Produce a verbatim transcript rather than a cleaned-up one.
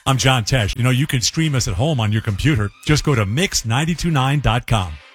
I'm John Tesh. You know, you can stream us at home on your computer. Just go to mix nine two nine dot com.